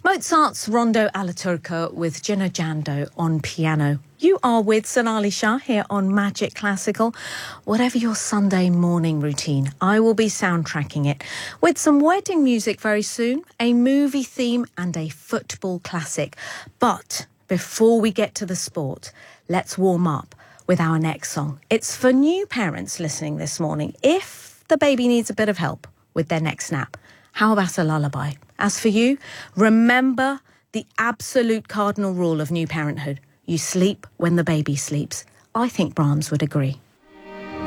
Mozart's Rondo alla Turca with Gino Jando on piano. You are with Sonali Shah here on Magic Classical. Whatever your Sunday morning routine, I will be soundtracking it with some wedding music very soon, a movie theme and a football classic. But before we get to the sport, let's warm up with our next song. It's for new parents listening this morning. If the baby needs a bit of help with their next nap, how about a lullaby? As for you, remember the absolute cardinal rule of new parenthood. You sleep when the baby sleeps. I think Brahms would agree.